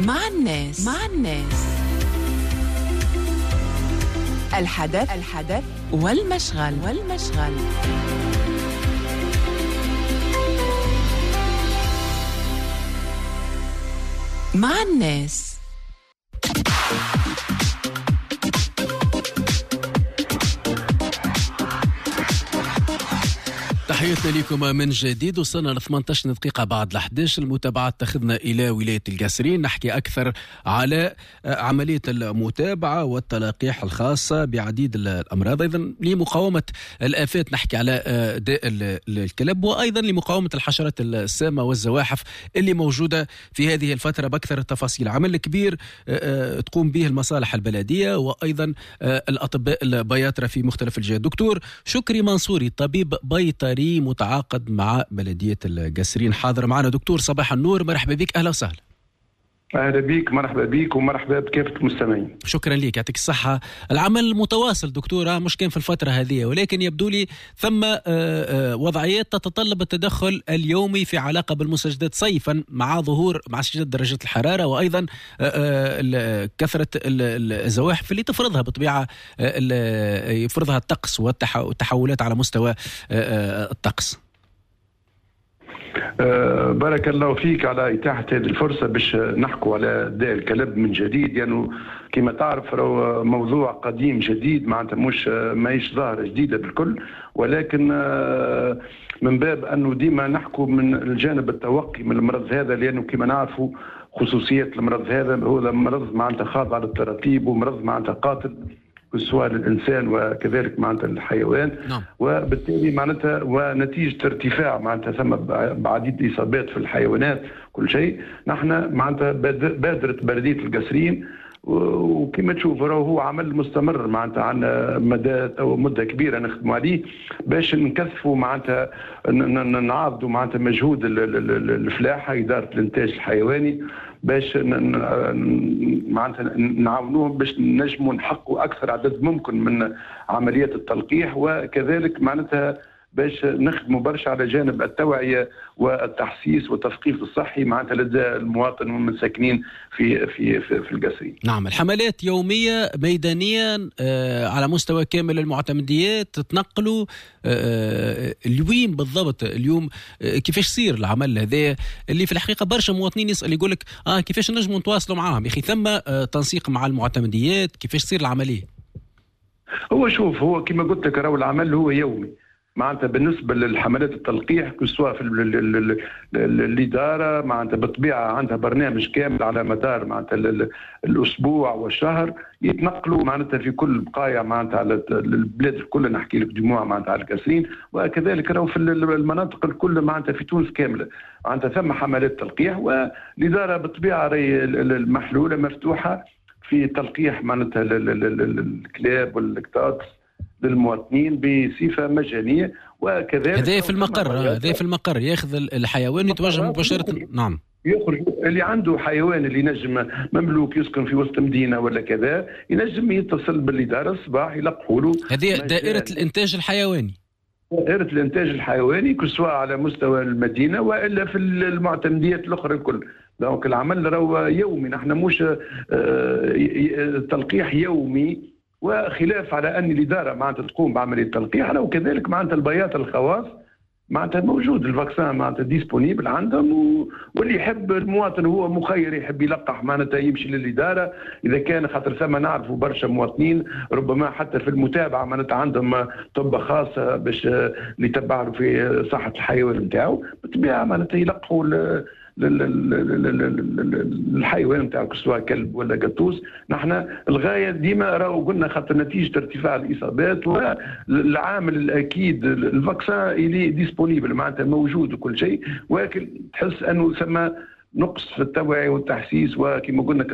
مع الناس الحدث والمشغل مع الناس. تحياتنا لكم من جديد. وصلنا ل 18 دقيقة بعد 11. المتابعة تأخذنا إلى ولاية القصرين، نحكي أكثر على عملية المتابعة والتلقيح الخاصة بعديد الأمراض، أيضا لمقاومة الآفات، نحكي على داء الكلب، وأيضا لمقاومة الحشرات السامة والزواحف اللي موجودة في هذه الفترة. بأكثر التفاصيل، عمل كبير تقوم به المصالح البلدية وأيضا الأطباء البياطرة في مختلف الجهات. دكتور شكري منصوري، طبيب بيطري متعاقد مع بلدية القصرين، حاضر معنا. دكتور صباح النور، مرحبا بك، أهلا وسهلا. أهلا بك، مرحبا بك ومرحبا بكافة المستمعين. شكرا لك، يعطيك الصحة. العمل متواصل دكتورة، مش كان في الفترة هذه، ولكن يبدو لي ثم وضعيات تتطلب التدخل اليومي في علاقة بالمستجدات صيفا مع اشتداد درجات الحرارة، وأيضا كثرة الزواحف اللي تفرضها بطبيعة يفرضها الطقس والتحولات على مستوى الطقس. بارك الله فيك على إتاحة هذه الفرصة باش نحكوا على داء الكلب من جديد. يعني كما تعرف موضوع قديم جديد، معناتها مش ماهيش ظاهرة جديدة بالكل، ولكن من باب أنه ديما نحكوا من الجانب التوقي من المرض هذا، لأنه كما نعرفوا خصوصية المرض هذا هو مرض معناتها خاضع للتراتيب ومرض معناتها قاتل سواء للإنسان وكذلك معناتها الحيوان. نعم. وبالتالي معناتها ونتيجة ارتفاع معناتها ثم بعديد الإصابات في الحيوانات كل شيء، نحن معناتها بادرت بلدية القصرين، وكما تشوف هو عمل مستمر معناتها عن مدة كبيرة نخدموا عليه باش نكثفوا معناتها نعاضدوا معناتها مجهود الفلاحة، إدارة الإنتاج الحيواني، باش معناتها نعاونوهم باش نجموا نحققوا أكثر عدد ممكن من عمليات التلقيح، وكذلك معناتها باش نخدموا برشا على جانب التوعية والتحسيس والتثقيف الصحي معناتها لدى المواطن والمساكنين في القصرين. نعم، الحملات يومية ميدانية على مستوى كامل المعتمديات، تتنقلوا اليوم بالضبط. اليوم كيفاش يصير العمل هذا اللي في الحقيقة برشا مواطنين يسأل يقولك كيفاش نجموا نتواصلوا معاهم يا أخي؟ ثم تنسيق مع المعتمديات، كيفاش يصير العملية؟ هو شوف، هو كما قلت لك راهو العمل هو يومي معناتها بالنسبه للحملات التلقيح، سواء في الاداره معناتها بالطبيعه عندها برنامج كامل على مدار معناتها الاسبوع والشهر، يتنقلوا معناتها في كل بقايا معناتها على البلاد الكل، نحكي لك دموع معناتها على القصرين، وكذلك راهو في المناطق الكل معناتها في تونس كامله معناتها ثم حملات تلقيح، والاداره بالطبيعه المحلوله مفتوحه في تلقيح معناتها الكلاب والقطاط للمواطنين بصفة مجانية. وكذلك هذا في المقر ياخذ الحيوان يتوجه مباشرة. نعم، يخرج اللي عنده حيوان اللي ينجم مملوك يسكن في وسط مدينة ولا كذا، ينجم يتصل بالإدارة الصباح يلقحوا له. هذه دائرة الإنتاج الحيواني. دائرة الإنتاج الحيواني سواء على مستوى المدينة وإلا في المعتمديات الأخرى الكل. دونك العمل راهو يومي، نحن مش تلقيح يومي، وخلاف على أن الإدارة معناتها تقوم بعملية التلقيح، وكذلك معناتها البياط الخواص معناتها موجود الفاكسان معناتها ديسبونيبل عندهم، واللي يحب المواطن هو مخير يحب يلقح معناتها يمشي للإدارة إذا كان، خاطر ثم نعرفوا برشا مواطنين ربما حتى في المتابعة معناتها عندهم طب خاصة باش يتبعوا في صحة الحيوان نتاعو، بالطبيعة معناتها يلقحوا الحيوان نتاعك سواء كلب ولا قطوس. نحن الغايه ديما راهو قلنا خاطر نتيجه ارتفاع الاصابات والعامل الاكيد الفاكسان اللي ديسبونيبل معناتها موجود وكل شيء، ولكن تحس انه ثم نقص في التوعيه والتحسيس، وكما قلنا